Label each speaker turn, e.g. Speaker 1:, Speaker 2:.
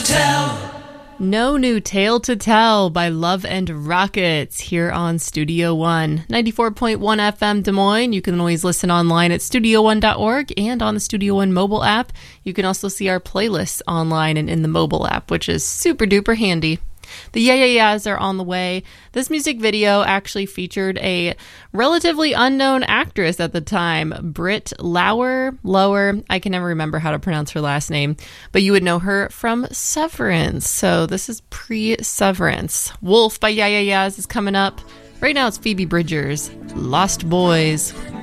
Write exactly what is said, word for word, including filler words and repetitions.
Speaker 1: tell.
Speaker 2: No New Tale to Tell by Love and Rockets here on Studio One. ninety-four point one F M Des Moines. You can always listen online at studio one dot org and on the Studio One mobile app. You can also see our playlists online and in the mobile app, which is super duper handy. The Yeah Yeah Yeahs are on the way. This music video actually featured a relatively unknown actress at the time, Britt Lower. Lower, I can never remember how to pronounce her last name, but you would know her from Severance. So this is pre-Severance. Wolf by Yeah Yeah Yeahs is coming up. Right now it's Phoebe Bridgers, Lost Boys.